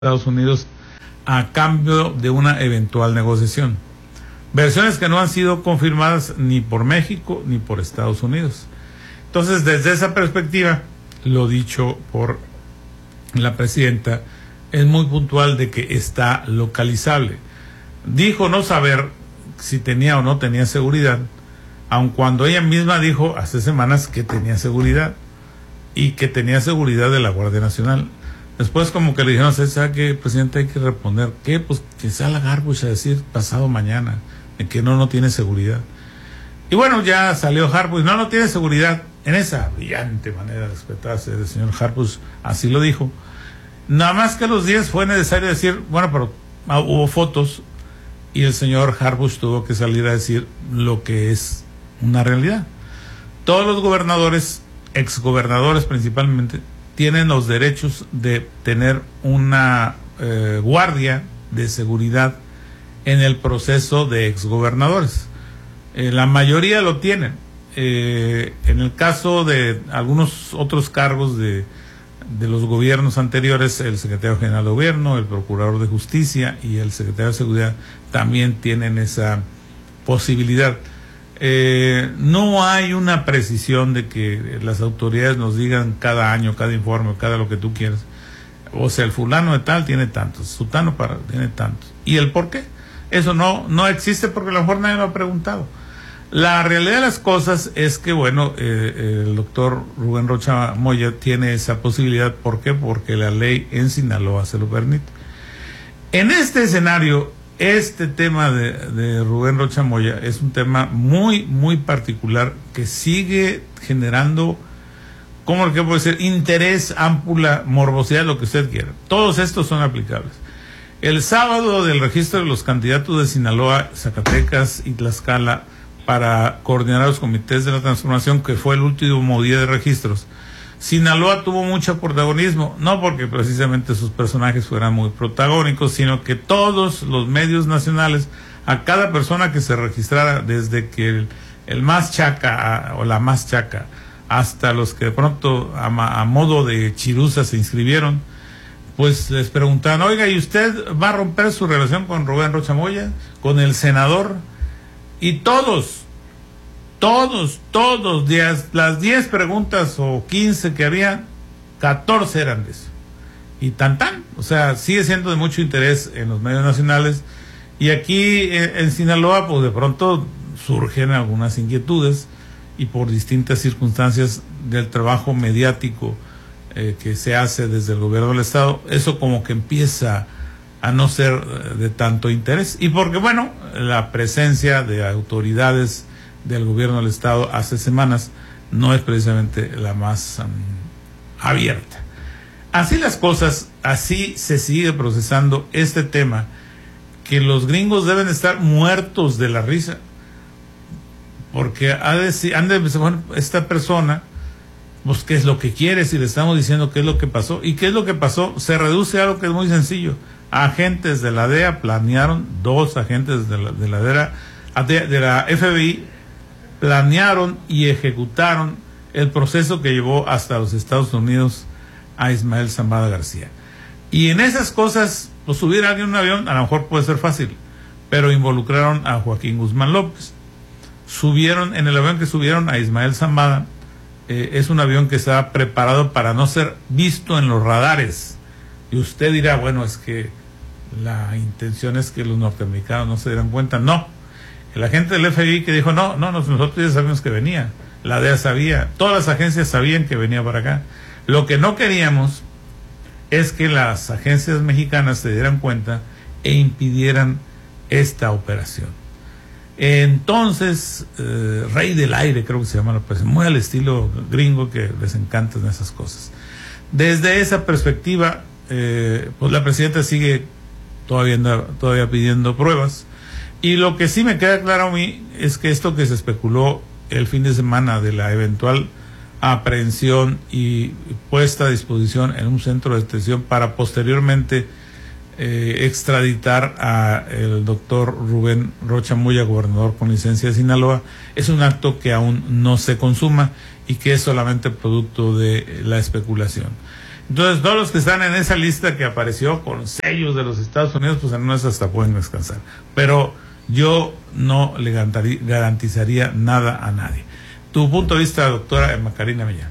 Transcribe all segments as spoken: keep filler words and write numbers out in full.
Estados Unidos a cambio de una eventual negociación. Versiones que no han sido confirmadas ni por México ni por Estados Unidos. Entonces, desde esa perspectiva, lo dicho por la presidenta es muy puntual de que está localizable. Dijo no saber si tenía o no tenía seguridad, aun cuando ella misma dijo hace semanas que tenía seguridad y que tenía seguridad de la Guardia Nacional. Después como que le dijeron, ¿sabe qué, presidente? Hay que responder, ¿qué? Pues que salga Harfuch a decir pasado mañana, en que no, no tiene seguridad. Y bueno, ya salió Harfuch, no, no tiene seguridad. En esa brillante manera de respetarse del señor Harfuch, así lo dijo. Nada más que a los días fue necesario decir, bueno, pero ah, hubo fotos, y el señor Harfuch tuvo que salir a decir lo que es una realidad. Todos los gobernadores, exgobernadores principalmente, tienen los derechos de tener una eh, guardia de seguridad en el proceso de exgobernadores. Eh, la mayoría lo tienen. Eh, en el caso de algunos otros cargos de, de los gobiernos anteriores, el secretario general de gobierno, el procurador de justicia y el secretario de seguridad también tienen esa posibilidad. Eh, no hay una precisión de que las autoridades nos digan cada año, cada informe, cada lo que tú quieras. O sea, el fulano de tal tiene tantos, sutano para tiene tantos. ¿Y el por qué? Eso no, no existe porque a lo mejor nadie lo ha preguntado. La realidad de las cosas es que, bueno, eh, el doctor Rubén Rocha Moya tiene esa posibilidad. ¿Por qué? Porque la ley en Sinaloa se lo permite. En este escenario, este tema de, de Rubén Rocha Moya es un tema muy, muy particular que sigue generando, ¿cómo lo que puede ser? Interés, ámpula, morbosidad, lo que usted quiera. Todos estos son aplicables. El sábado del registro de los candidatos de Sinaloa, Zacatecas y Tlaxcala para coordinar los comités de la transformación, que fue el último día de registros, Sinaloa tuvo mucho protagonismo, no porque precisamente sus personajes fueran muy protagónicos, sino que todos los medios nacionales, a cada persona que se registrara, desde que el, el más chaca a, o la más chaca, hasta los que de pronto a, a modo de chiruza se inscribieron, pues les preguntaban, oiga, ¿y usted va a romper su relación con Rubén Rocha Moya, con el senador? Y todos, Todos, todos, días, las diez preguntas o quince que había, catorce eran de eso. Y tan tan, o sea, sigue siendo de mucho interés en los medios nacionales. Y aquí en, en Sinaloa, pues de pronto surgen algunas inquietudes y por distintas circunstancias del trabajo mediático eh, que se hace desde el gobierno del estado, eso como que empieza a no ser de tanto interés. Y porque, bueno, la presencia de autoridades del gobierno del estado hace semanas no es precisamente la más um, abierta. Así las cosas, así se sigue procesando este tema, que los gringos deben estar muertos de la risa, porque ha de, han de decir, bueno, esta persona, pues qué es lo que quiere, si le estamos diciendo qué es lo que pasó. ¿Y qué es lo que pasó? Se reduce a algo que es muy sencillo. Agentes de la D E A planearon, dos agentes de la, de la D E A, de, de la F B I, planearon y ejecutaron el proceso que llevó hasta los Estados Unidos a Ismael Zambada García. Y en esas cosas, pues subir a alguien en un avión, a lo mejor puede ser fácil, pero involucraron a Joaquín Guzmán López. Subieron, en el avión que subieron a Ismael Zambada, eh, es un avión que estaba preparado para no ser visto en los radares. Y usted dirá, bueno, es que la intención es que los norteamericanos no se dieran cuenta. No. El agente del F B I que dijo, no, no, nosotros ya sabíamos que venía, la D E A sabía, todas las agencias sabían que venía para acá. Lo que no queríamos es que las agencias mexicanas se dieran cuenta e impidieran esta operación. Entonces, eh, Rey del Aire, creo que se llama la operación, muy al estilo gringo que les encantan esas cosas. Desde esa perspectiva, eh, pues la presidenta sigue todavía, todavía pidiendo pruebas. Y lo que sí me queda claro a mí es que esto que se especuló el fin de semana de la eventual aprehensión y puesta a disposición en un centro de detención para posteriormente eh, extraditar a el doctor Rubén Rocha Moya, gobernador con licencia de Sinaloa, es un acto que aún no se consuma y que es solamente producto de la especulación. Entonces, todos los que están en esa lista que apareció con sellos de los Estados Unidos, pues en una hasta pueden descansar. Pero yo no le garantizaría nada a nadie. Tu punto de vista, doctora Macarena Millán.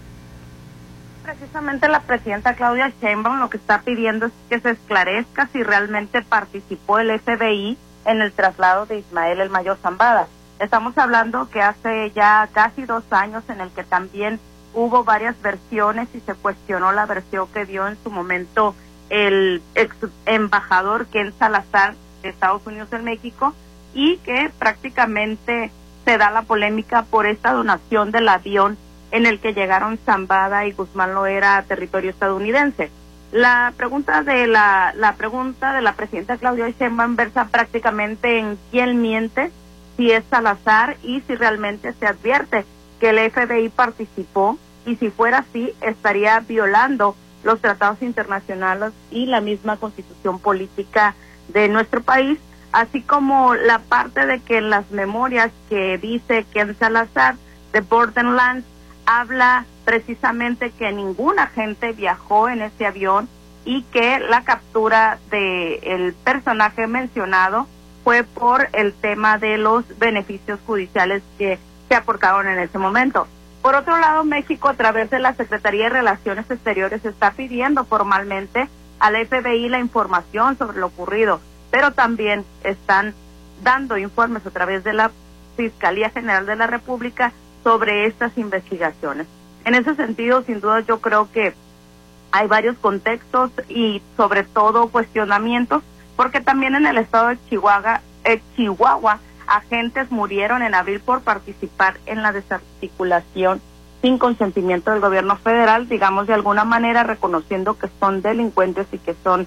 Precisamente la presidenta Claudia Sheinbaum lo que está pidiendo es que se esclarezca si realmente participó el F B I en el traslado de Ismael El Mayo Zambada. Estamos hablando que hace ya casi dos años en el que también hubo varias versiones y se cuestionó la versión que dio en su momento el ex embajador Ken Salazar de Estados Unidos en México, y que prácticamente se da la polémica por esta donación del avión en el que llegaron Zambada y Guzmán Loera a territorio estadounidense. La pregunta de la la pregunta de la presidenta Claudia Sheinbaum versa prácticamente en quién miente, si es Salazar y si realmente se advierte que el F B I participó, y si fuera así estaría violando los tratados internacionales y la misma constitución política de nuestro país, así como la parte de que en las memorias que dice Ken Salazar de Borderlands habla precisamente que ningún agente viajó en ese avión y que la captura de el personaje mencionado fue por el tema de los beneficios judiciales que se aportaron en ese momento. Por otro lado, México, a través de la Secretaría de Relaciones Exteriores, está pidiendo formalmente al F B I la información sobre lo ocurrido, pero también están dando informes a través de la Fiscalía General de la República sobre estas investigaciones. En ese sentido, sin duda, yo creo que hay varios contextos y sobre todo cuestionamientos, porque también en el estado de Chihuahua, eh, Chihuahua, agentes murieron en abril por participar en la desarticulación sin consentimiento del gobierno federal, digamos de alguna manera reconociendo que son delincuentes y que son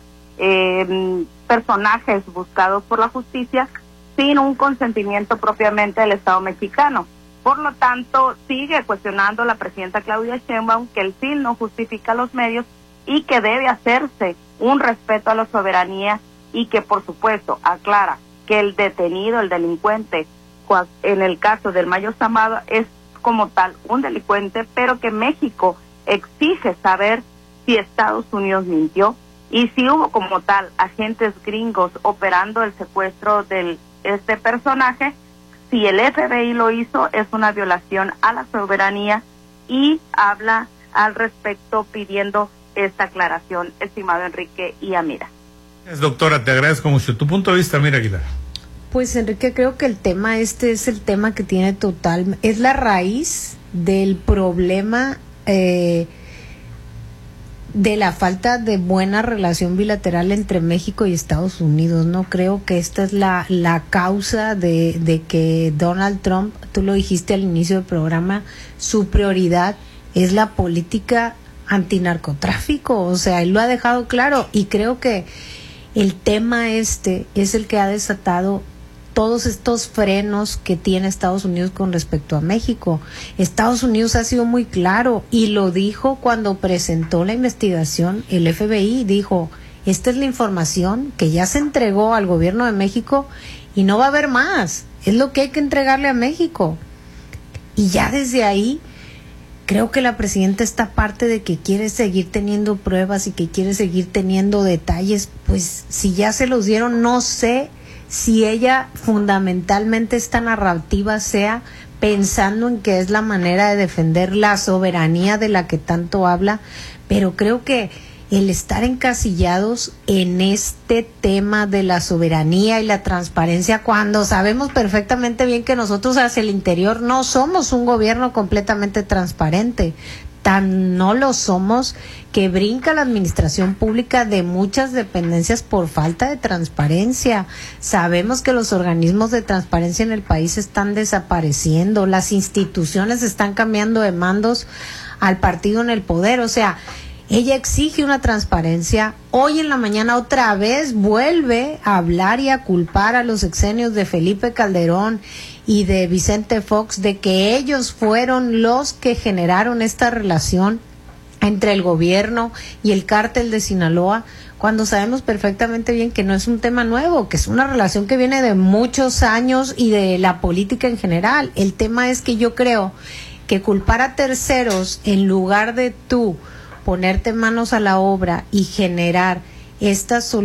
eh, personajes buscados por la justicia sin un consentimiento propiamente del Estado mexicano. Por lo tanto, sigue cuestionando la presidenta Claudia Sheinbaum que el fin no justifica los medios y que debe hacerse un respeto a la soberanía, y que por supuesto aclara que el detenido, el delincuente, en el caso del Mayo Zambada, es como tal un delincuente, pero que México exige saber si Estados Unidos mintió y si hubo como tal agentes gringos operando el secuestro de este personaje. Si el F B I lo hizo, es una violación a la soberanía, y habla al respecto pidiendo esta aclaración, estimado Enrique y Amira. Doctora, te agradezco mucho. Tu punto de vista, Amira Aguilar. Pues Enrique, creo que el tema este es el tema que tiene total, es la raíz del problema eh, de la falta de buena relación bilateral entre México y Estados Unidos. No creo que esta es la, la causa de, de que Donald Trump, tú lo dijiste al inicio del programa, su prioridad es la política antinarcotráfico. O sea, él lo ha dejado claro, y creo que el tema este es el que ha desatado todos estos frenos que tiene Estados Unidos con respecto a México. Estados Unidos ha sido muy claro y lo dijo cuando presentó la investigación. El F B I dijo, esta es la información que ya se entregó al gobierno de México y no va a haber más, es lo que hay que entregarle a México. Y ya desde ahí creo que la presidenta, esta parte de que quiere seguir teniendo pruebas y que quiere seguir teniendo detalles, pues si ya se los dieron, no sé si ella fundamentalmente esta narrativa sea pensando en que es la manera de defender la soberanía de la que tanto habla, pero creo que el estar encasillados en este tema de la soberanía y la transparencia, cuando sabemos perfectamente bien que nosotros hacia el interior no somos un gobierno completamente transparente, tan no lo somos que brinca la administración pública de muchas dependencias por falta de transparencia. Sabemos que los organismos de transparencia en el país están desapareciendo, las instituciones están cambiando de mandos al partido en el poder. O sea, ella exige una transparencia. Hoy en la mañana otra vez vuelve a hablar y a culpar a los sexenios de Felipe Calderón y de Vicente Fox de que ellos fueron los que generaron esta relación entre el gobierno y el cártel de Sinaloa, cuando sabemos perfectamente bien que no es un tema nuevo, que es una relación que viene de muchos años y de la política en general. El tema es que yo creo que culpar a terceros en lugar de tú ponerte manos a la obra y generar estas soluciones